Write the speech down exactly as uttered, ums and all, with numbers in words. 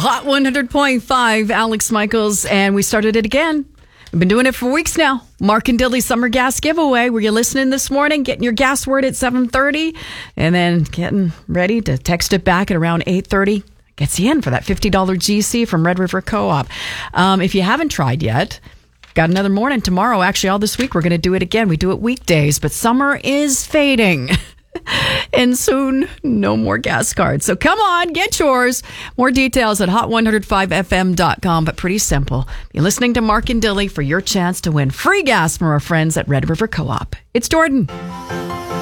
Hot one hundred point five, Alex Michaels, and we started it again. We've been doing it for weeks now. Mark and Dilly Summer Gas Giveaway. Were you listening this morning? Getting your gas word at seven thirty and then getting ready to text it back at around eight thirty. Gets you in for that fifty dollars G C from Red River Co-op. Um, if you haven't tried yet, got another morning tomorrow. Actually, all this week, we're going to do it again. We do it weekdays, but summer is fading. And soon, no more gas cards. So come on, get yours. More details at hot one oh five f m dot com, but pretty simple. You're listening to Mark and Dilly for your chance to win free gas from our friends at Red River Co-op. It's Jordan.